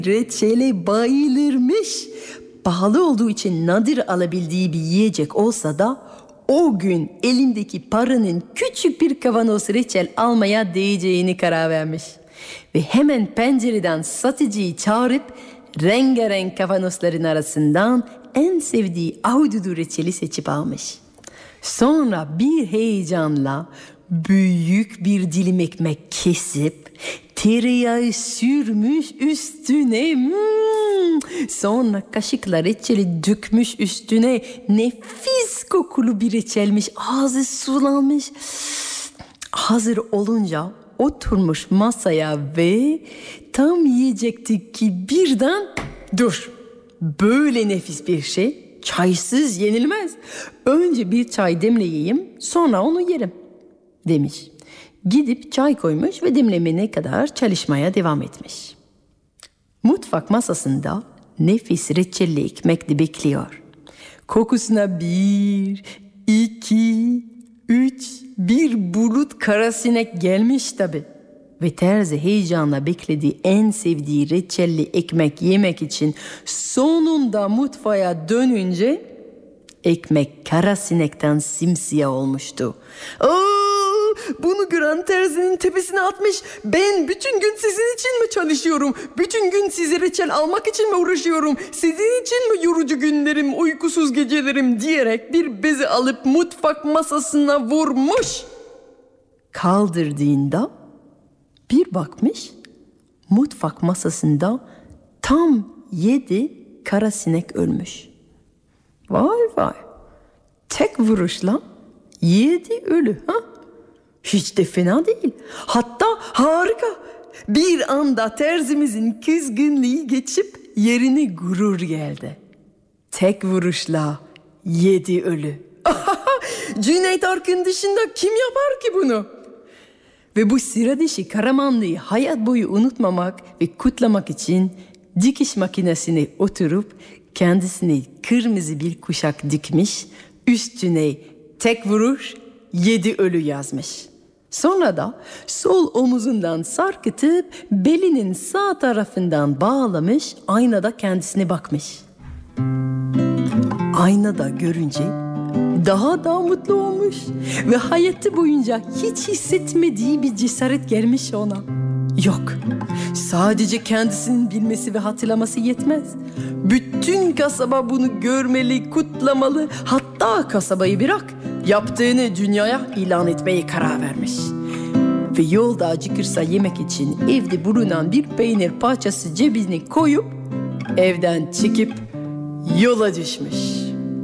reçele bayılırmış. Pahalı olduğu için nadir alabildiği bir yiyecek olsa da o gün elindeki paranın küçük bir kavanoz reçel almaya değeceğini karar vermiş. Ve hemen pencereden satıcıyı çağırıp rengarenk kavanozların arasından en sevdiği ahududu reçeli seçip almış. Sonra bir heyecanla büyük bir dilim ekmek kesip tereyağı sürmüş üstüne. Sonra kaşıkla reçeli dökmüş üstüne. Nefis kokulu bir reçelmiş. Ağzı sulanmış. Hazır olunca oturmuş masaya ve tam yiyecekti ki birden dur. Böyle nefis bir şey çaysız yenilmez. Önce bir çay demleyeyim, sonra onu yerim demiş. Gidip çay koymuş ve demlemene kadar çalışmaya devam etmiş. Mutfak masasında nefis reçelli ekmekli bekliyor. Kokusuna 1, 2, 3 bir bulut karasinek gelmiş tabii. Ve terzi heyecanla beklediği en sevdiği reçelli ekmek yemek için sonunda mutfağa dönünce ekmek karasinekten simsiyah olmuştu. Bunu gören terzinin tepesine atmış. Ben bütün gün sizin için mi çalışıyorum? Bütün gün size reçel almak için mi uğraşıyorum? Sizin için mi yorucu günlerim, uykusuz gecelerim diyerek bir bezi alıp mutfak masasına vurmuş. Kaldırdığında bir bakmış, mutfak masasında tam 7 karasinek ölmüş. Vay vay, tek vuruşla 7 ölü ha? Hiç de fena değil. Hatta harika. Bir anda terzimizin kızgınlığı geçip yerine gurur geldi. Tek vuruşla 7 ölü. Cüneyt Arkın dışında kim yapar ki bunu? Ve bu sıra dışı kahramanlığı hayat boyu unutmamak ve kutlamak için dikiş makinesine oturup kendisine kırmızı bir kuşak dikmiş, üstüne tek vuruş 7 ölü yazmış. Sonra da sol omuzundan sarkıtıp belinin sağ tarafından bağlamış, aynada kendisine bakmış. Aynada görünce daha da mutlu olmuş ve hayatı boyunca hiç hissetmediği bir cesaret gelmiş ona. Yok, sadece kendisinin bilmesi ve hatırlaması yetmez. Bütün kasaba bunu görmeli, kutlamalı, hatta kasabayı bırak, yaptığını dünyaya ilan etmeye karar vermiş. Ve yolda acıkırsa yemek için evde bulunan bir peynir parçası cebine koyup evden çıkıp yola düşmüş.